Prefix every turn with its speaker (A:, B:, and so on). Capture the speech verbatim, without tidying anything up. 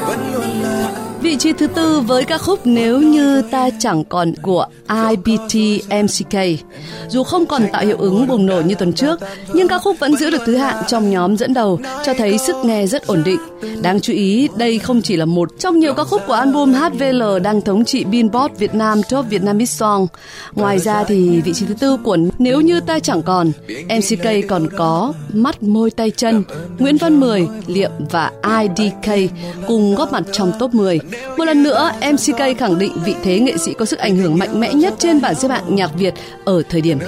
A: Vị trí thứ tư với ca khúc Nếu Như Ta Chẳng Còn của I B T M C K. Dù không còn tạo hiệu ứng bùng nổ như tuần trước, nhưng ca khúc vẫn giữ được thứ hạng trong nhóm dẫn đầu, cho thấy sức nghe rất ổn định. Đáng chú ý, đây không chỉ là một trong nhiều ca khúc của album hát vê lờ đang thống trị Billboard Việt Nam Top Vietnamese Song. Ngoài ra thì vị trí thứ tư của Nếu Như Ta Chẳng Còn, em xê ca còn có Mắt Môi Tay Chân, Nguyễn Văn Mười, Liệm và I D K cùng góp mặt trong top mười. Một lần nữa, em xê ca khẳng định vị thế nghệ sĩ có sức ảnh hưởng mạnh mẽ nhất trên bảng xếp hạng nhạc Việt ở thời điểm